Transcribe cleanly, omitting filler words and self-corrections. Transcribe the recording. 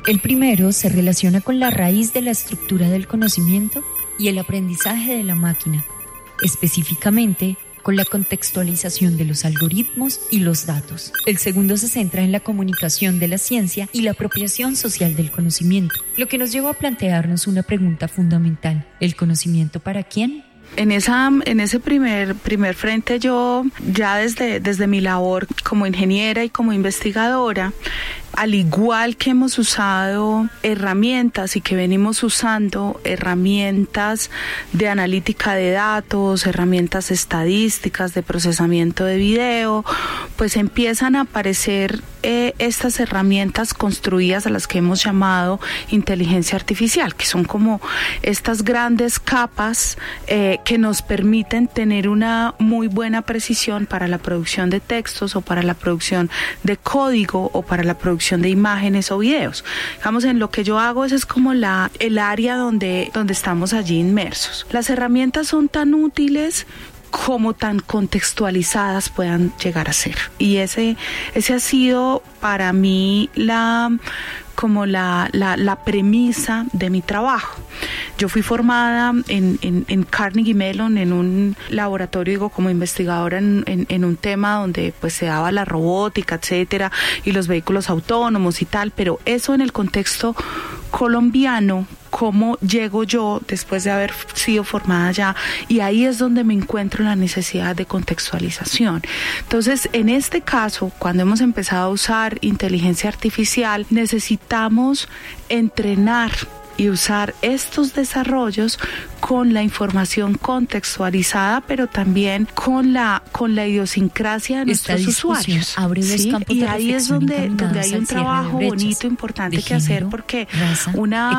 El primero se relaciona con la raíz de la estructura del conocimiento y el aprendizaje de la máquina, específicamente con la contextualización de los algoritmos y los datos. El segundo se centra en la comunicación de la ciencia y la apropiación social del conocimiento, lo que nos lleva a plantearnos una pregunta fundamental: ¿el conocimiento para quién? En ese primer frente, yo ya desde mi labor como ingeniera y como investigadora, al igual que hemos usado herramientas y que venimos usando herramientas de analítica de datos, herramientas estadísticas, de procesamiento de video, pues empiezan a aparecer estas herramientas construidas a las que hemos llamado inteligencia artificial, que son como estas grandes capas que nos permiten tener una muy buena precisión para la producción de textos o para la producción de código o para la producción de imágenes o videos. Digamos, en lo que yo hago, ese es como el área donde estamos allí inmersos. Las herramientas son tan útiles como tan contextualizadas puedan llegar a ser. Y ese ha sido para mí la premisa de mi trabajo. Yo fui formada en Carnegie Mellon, en un laboratorio, como investigadora en un tema donde pues se daba la robótica, etcétera, y los vehículos autónomos y tal, pero eso en el contexto colombiano, cómo llego yo después de haber sido formada allá, y ahí es donde me encuentro la necesidad de contextualización. Entonces, en este caso, cuando hemos empezado a usar inteligencia artificial, necesitamos entrenar y usar estos desarrollos con la información contextualizada, pero también con la idiosincrasia de nuestros usuarios. Abre los campos y de ahí es donde hay un trabajo bonito, importante que hacer, porque una